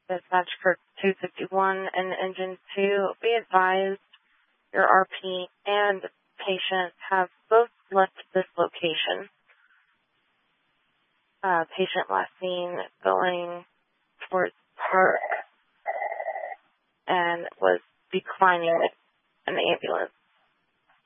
Dispatch for 251 and Engine 2. Be advised, your RP and patient have both left this location. Patient last seen going towards Park and was declining an ambulance.